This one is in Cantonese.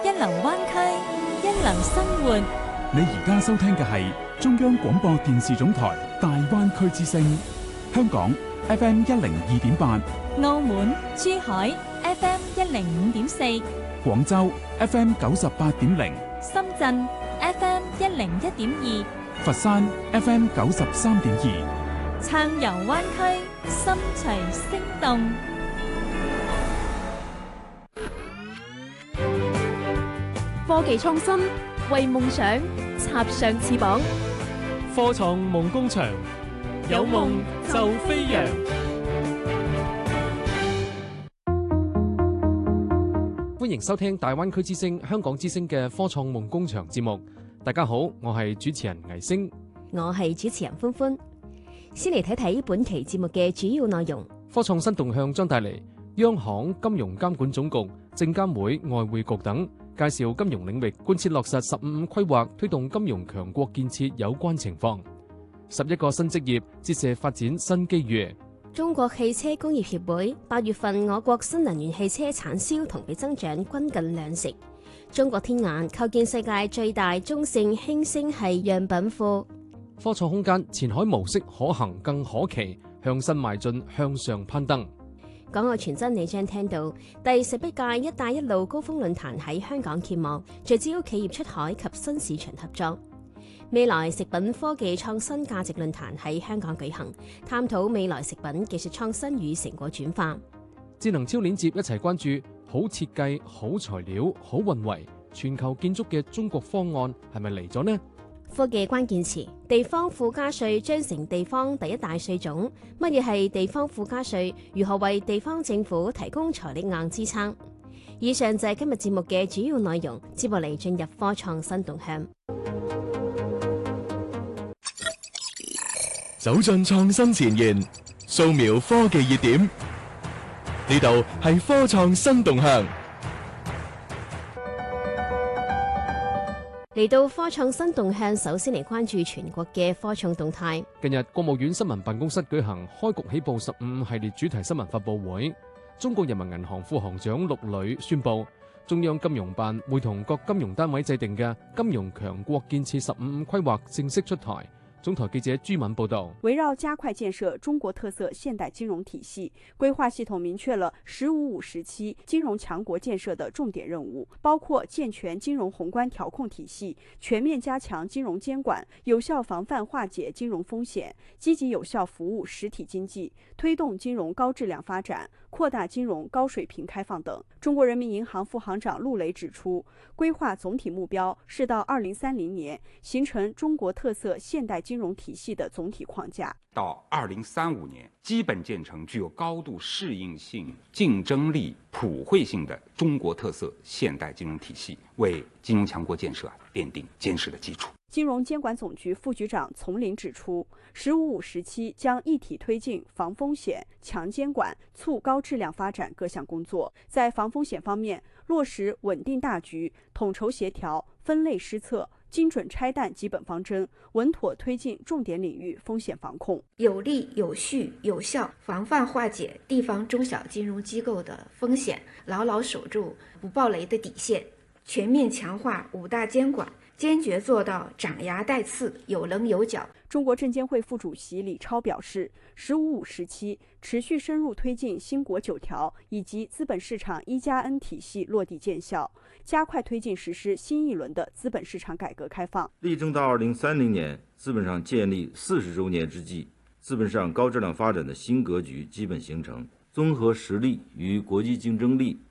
一流灣區，一流生活。 你而家收聽嘅係中央廣播電視總台大灣區之聲，香港 FM 102.8， 澳門、珠海 FM 105.4， 廣州 FM 98.0， 深圳 FM 101.2， 佛山 FM 93.2， 暢遊灣區，心隨聲動。 科技創新，為夢想插上翅膀。 科創夢工場，有夢就飛揚。歡迎收聽大灣區之聲、香港之聲嘅科創夢工場節目。大家好，我係主持人倪星， 我係主持人歡歡。先嚟睇睇本期節目嘅主要內容。 科創新動向將帶嚟央行、金融監管總局、證監會、外匯局等介紹金融領域貫徹落實15規劃，推動金融強國建設有關情況。11個新職業折射發展新機遇。 中國汽車工業協會8月份我國新能源汽車產銷同比增長均近20%。中國天眼構建世界最大中性氫星系樣品庫。 科創空間前海模式可行更可期，向新邁進，向上攀登。 港澳傳真你將聽到第11屆一帶一路高峰論壇喺香港揭幕，聚焦企業出海及新市場合作。未來食品科技創新價值論壇喺香港舉行，探討未來食品技術創新與成果轉化。 智能超鏈接一齊關注好設計、好材料、好運維，全球建築嘅中國方案係咪嚟咗呢？ 科技關鍵詞：地方附加稅將成地方第一大稅種。乜嘢係地方附加稅？如何為地方政府提供財力硬支撐？以上就係今日節目嘅主要內容。接落嚟進入科創新動向， 走進創新前沿，掃描科技熱點。呢度係科創新動向。 嚟到科創新動向，首先嚟關注全國嘅科創動態。 近日，國務院新聞辦公室舉行開局起步15系列主題新聞發佈會。中國人民銀行副行長陸磊宣布，中央金融辦會同各金融單位制定嘅金融強國建設15規劃正式出台。總台記者朱敏報道， 圍繞加快建設中國特色現代金融體系，規劃系統明確了“15+5”時期金融強國建設的重點任務，包括健全金融宏觀調控體系，全面加強金融監管，有效防範化解金融風險，積極有效服務實體經濟，推動金融高質量發展，擴大金融高水平開放等。中國人民銀行副行長陸磊指出，規劃總體目標是到2030年形成中國特色現代金融體系的總體框架， 到2035年基本建成具有高度適應性、競爭力、普惠性的中國特色現代金融體系，為金融強國建設奠定堅實的基礎。 金融監管總局副局長叢林指出，“15+5”時期將一體推進防風險、強監管、促高質量發展各項工作。在防風險方面，落實穩定大局、統籌協調、分類施策、精準拆彈基本方針，穩妥推進重點領域風險防控， 有力、有序、有效防範化解地方中小金融機構的風險，牢牢守住不爆雷的底線，全面強化5大監管，堅決做到長牙帶刺、有稜有角。 中國證監會副主席李超表示，“15+5”時期持續深入推進新國9條以及資本市場1+N 體系落地見效，加快推進實施新一輪的資本市場改革開放。 力爭到2030年，資本上建立40週年之際，資本市場高質量發展的新格局基本形成，綜合實力與國際競爭力